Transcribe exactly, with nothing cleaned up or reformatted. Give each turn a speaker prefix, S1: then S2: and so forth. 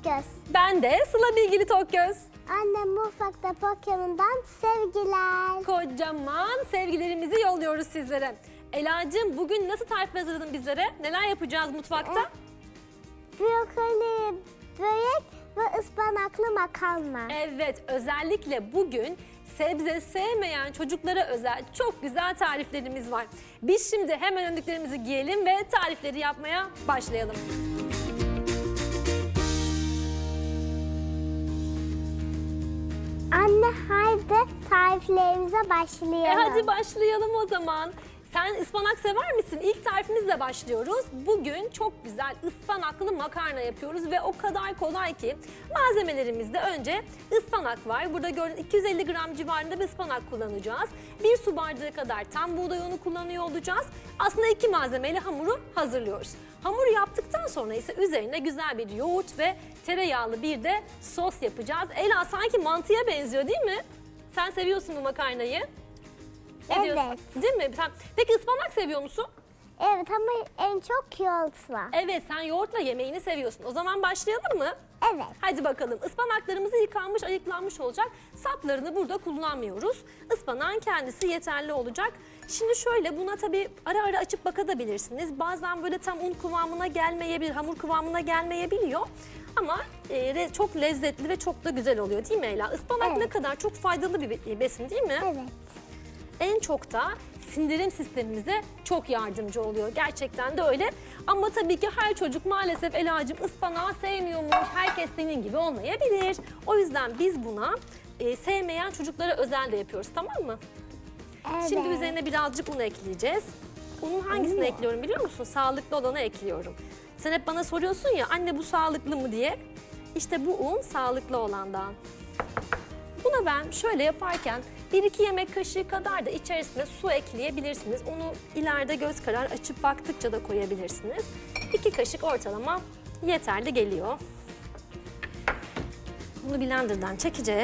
S1: Tokgöz.
S2: Ben de Sıla Bilgili Tokgöz.
S1: Annem mutfakta Pokemon'dan sevgiler.
S2: Kocaman sevgilerimizi yolluyoruz sizlere. Ela'cığım bugün nasıl tarif hazırladın bizlere? Neler yapacağız mutfakta?
S1: Brokoli, börek ve ıspanaklı makarna.
S2: Evet, özellikle bugün sebze sevmeyen çocuklara özel çok güzel tariflerimiz var. Biz şimdi hemen önlüklerimizi giyelim ve tarifleri yapmaya başlayalım.
S1: Anne haydi tariflerimize başlayalım.
S2: E hadi başlayalım o zaman. Sen ıspanak sever misin? İlk tarifimizle başlıyoruz. Bugün çok güzel ıspanaklı makarna yapıyoruz ve o kadar kolay ki. Malzemelerimizde önce ıspanak var. Burada gördüğünüz iki yüz elli gram civarında bir ıspanak kullanacağız. Bir su bardağı kadar tam buğday unu kullanıyor olacağız. Aslında iki malzemeyle hamuru hazırlıyoruz. Hamuru yaptıktan sonra ise üzerine güzel bir yoğurt ve tereyağlı bir de sos yapacağız. Ela sanki mantıya benziyor değil mi? Sen seviyorsun bu makarnayı. Ne
S1: Evet.
S2: diyorsun? Değil mi? Sen- Peki ıspanak seviyor musun?
S1: Evet ama en çok yoğurtla.
S2: Evet, sen yoğurtla yemeğini seviyorsun. O zaman başlayalım mı?
S1: Evet.
S2: Hadi bakalım. Ispanaklarımızı yıkanmış, ayıklanmış olacak. Saplarını burada kullanmıyoruz. Ispanağın kendisi yeterli olacak. Şimdi şöyle, buna tabii ara ara açıp bakabilirsiniz. Bazen böyle tam un kıvamına gelmeyebilir, hamur kıvamına gelmeyebiliyor. Ama e, çok lezzetli ve çok da güzel oluyor değil mi Ela? Ispanak
S1: Evet.
S2: ne kadar çok faydalı bir be- besin değil mi?
S1: Evet.
S2: En çok da sindirim sistemimize çok yardımcı oluyor. Gerçekten de öyle. Ama tabii ki her çocuk maalesef Ela'cığım ıspanağı sevmiyormuş. Herkes senin gibi olmayabilir. O yüzden biz buna e, sevmeyen çocuklara özel de yapıyoruz, tamam mı?
S1: Evet.
S2: Şimdi üzerine birazcık un ekleyeceğiz. Unun hangisini
S1: Un.
S2: ekliyorum biliyor musun? Sağlıklı olanı ekliyorum. Sen hep bana soruyorsun ya anne bu sağlıklı mı diye. İşte bu un sağlıklı olandan. Buna ben şöyle yaparken bir iki yemek kaşığı kadar da içerisine su ekleyebilirsiniz. Onu ileride göz kararı açıp baktıkça da koyabilirsiniz. iki kaşık ortalama yeterli geliyor. Bunu blenderdan çekeceğiz.